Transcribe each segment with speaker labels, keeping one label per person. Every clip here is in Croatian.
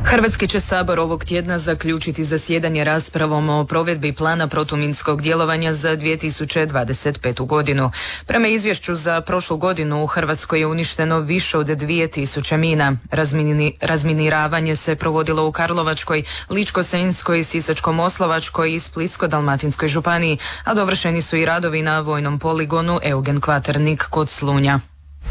Speaker 1: Hrvatski će Sabor ovog tjedna zaključiti zasjedanje raspravom o provedbi plana protuminskog djelovanja za 2025. godinu. Prema izvješću za prošlu godinu u Hrvatskoj je uništeno više od 2000 mina. Razminiravanje se provodilo u Karlovačkoj, Ličko-senjskoj, Sisačko-moslavačkoj i Splitsko-dalmatinskoj županiji, a dovršeni su i radovi na vojnom poligonu Eugen Kvaternik kod Slunja.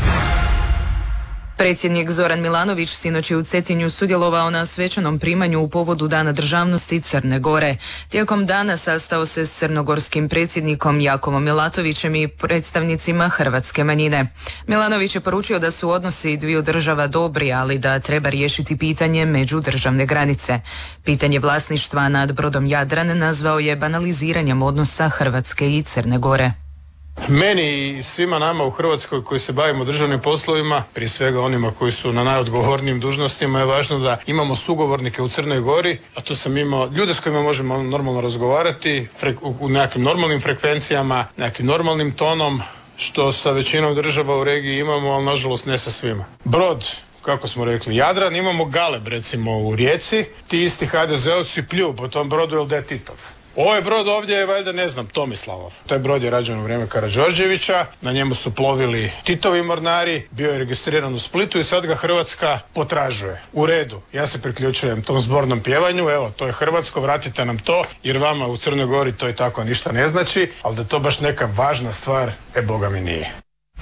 Speaker 1: Predsjednik Zoran Milanović sinoć je u Cetinju sudjelovao na svečanom primanju u povodu Dana državnosti Crne Gore. Tijekom dana sastao se s crnogorskim predsjednikom Jakovom Milatovićem i predstavnicima hrvatske manjine. Milanović je poručio da su odnosi dviju država dobri, ali da treba riješiti pitanje međudržavne granice. Pitanje vlasništva nad brodom Jadran nazvao je banaliziranjem odnosa Hrvatske i Crne Gore.
Speaker 2: Meni i svima nama u Hrvatskoj koji se bavimo državnim poslovima, prije svega onima koji su na najodgovornijim dužnostima, je važno da imamo sugovornike u Crnoj Gori, a tu sam imao ljude s kojima možemo normalno razgovarati u nekakvim normalnim frekvencijama, nekakvim normalnim tonom, što sa većinom država u regiji imamo, ali nažalost ne sa svima. Brod, kako smo rekli, Jadran, imamo Galeb recimo u Rijeci, ti isti HDZ-ovci pljuju po tom brodu, jel da je Titov. Ovaj brod ovdje je valjda, ne znam, Tomislavov. Taj brod je rađen u vrijeme Karađorđevića, na njemu su plovili Titovi mornari, bio je registriran u Splitu i sad ga Hrvatska potražuje. U redu, ja se priključujem tom zbornom pjevanju, evo, to je hrvatsko, vratite nam to, jer vama u Crnoj Gori to i tako ništa ne znači, ali da je to baš neka važna stvar, boga mi nije.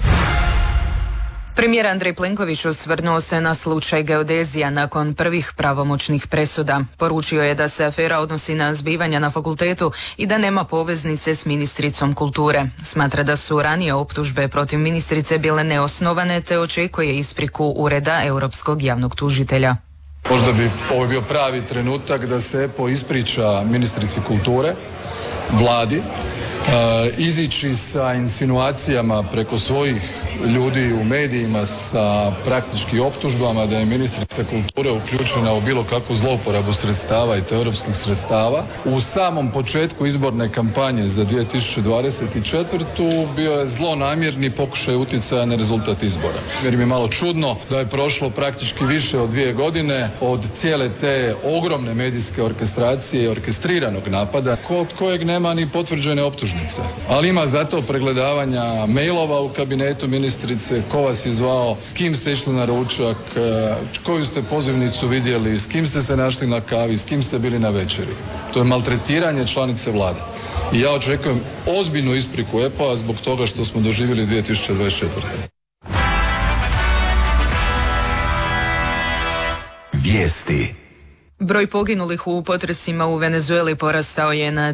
Speaker 1: Premijer Andrej Plenković osvrnuo se na slučaj geodezija nakon prvih pravomoćnih presuda. Poručio je da se afera odnosi na zbivanja na fakultetu i da nema poveznice s ministricom kulture. Smatra da su ranije optužbe protiv ministrice bile neosnovane te očekuje ispriku Ureda Europskog javnog tužitelja.
Speaker 3: Možda bi ovo bio pravi trenutak da se EPO ispriča ministrici kulture, vladi, izići sa insinuacijama preko svojih ljudi u medijima sa praktički optužbama da je ministrica kulture uključena u bilo kakvu zlouporabu sredstava i to europskih sredstava. U samom početku izborne kampanje za 2024. bio je zlonamjerni pokušaj utjecaja na rezultat izbora. Jer mi je malo čudno da je prošlo praktički više od 2 godine od cijele te ogromne medijske orkestracije i orkestriranog napada kod kojeg nema ni potvrđene optužnice. Ali ima zato pregledavanja mailova u kabinetu ministrice, ko vas je zvao, s kim ste išli na ručak, koju ste pozivnicu vidjeli, s kim ste se našli na kavi, s kim ste bili na večeri. To je maltretiranje članice vlade. I ja očekujem ozbiljnu ispriku EPO-a zbog toga što smo doživjeli 2024.
Speaker 1: Vijesti. Broj poginulih u potresima u Venezueli porastao je na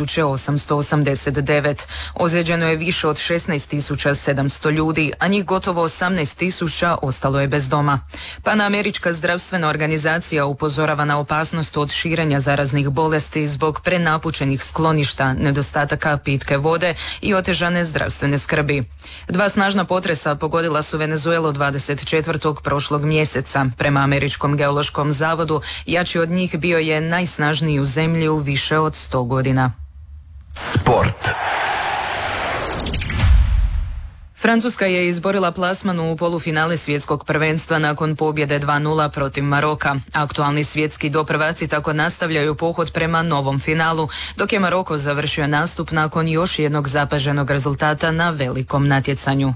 Speaker 1: 3889. Ozlijeđeno je više od 16.700 ljudi, a njih gotovo 18.000 ostalo je bez doma. Panamerička zdravstvena organizacija upozorava na opasnost od širenja zaraznih bolesti zbog prenapučenih skloništa, nedostataka pitke vode i otežane zdravstvene skrbi. 2 snažna potresa pogodila su Venezuelu 24. prošlog mjeseca. Prema Američkom geološkom zavodu, jači od njih bio je najsnažniji u zemlji u više od 100 godina. Sport. Francuska je izborila plasman u polufinale svjetskog prvenstva nakon pobjede 2:0 protiv Maroka. Aktualni svjetski doprvaci tako nastavljaju pohod prema novom finalu, dok je Maroko završio nastup nakon još jednog zapaženog rezultata na velikom natjecanju.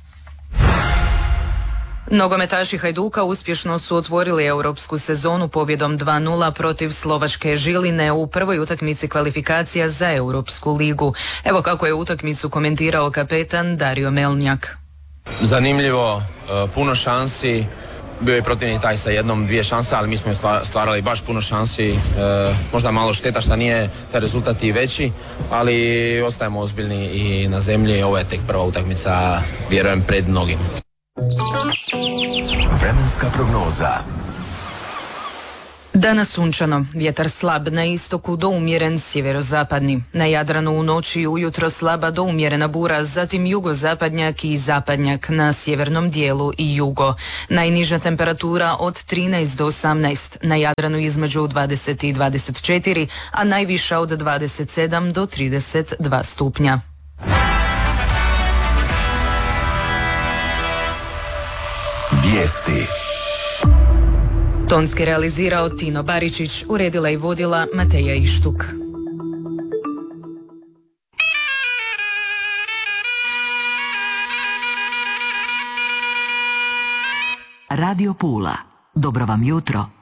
Speaker 1: Nogometaši Hajduka uspješno su otvorili europsku sezonu pobjedom 2:0 protiv slovačke Žiline u prvoj utakmici kvalifikacija za Europsku ligu. Evo kako je utakmicu komentirao kapetan Dario Melnjak.
Speaker 4: Zanimljivo, puno šansi. Bio je protivnik taj sa 1-2 šanse, ali mi smo stvarali baš puno šansi. Možda malo šteta što nije taj rezultat i veći, ali ostajemo ozbiljni i na zemlji. Ovo je tek prva utakmica, vjerujem, pred mnogim.
Speaker 1: Vremenska prognoza. Danas sunčano, vjetar slab na istoku do umjeren sjeverozapadni. Na Jadranu u noći i ujutro slaba do umjerena bura, zatim jugozapadnjak i zapadnjak na sjevernom dijelu i jugo. Najniža temperatura od 13 do 18, na Jadranu između 20 i 24, a najviša od 27 do 32 stupnja. Vijesti. Tonski realizirao Tino Baričić, uredila i vodila Mateja Ištuk.
Speaker 5: Radio Pula. Dobro vam jutro